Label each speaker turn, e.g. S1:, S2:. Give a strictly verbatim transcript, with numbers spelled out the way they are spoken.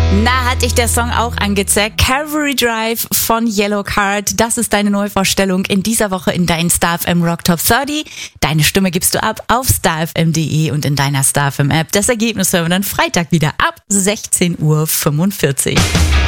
S1: Na, hat dich der Song auch angezeigt? Cavalry Drive von Yellowcard. Das ist deine Neuvorstellung in dieser Woche in deinen Star F M Rock Top dreißig. Deine Stimme gibst du ab auf star f m punkt d e und in deiner Star F M App. Das Ergebnis hören wir dann Freitag wieder ab sechzehn Uhr fünfundvierzig.